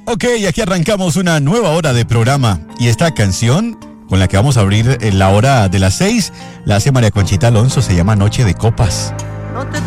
Ok, aquí arrancamos una nueva hora de programa. Y esta canción con la que vamos a abrir la hora de las 6 la hace María Conchita Alonso, se llama Noche de Copas. No te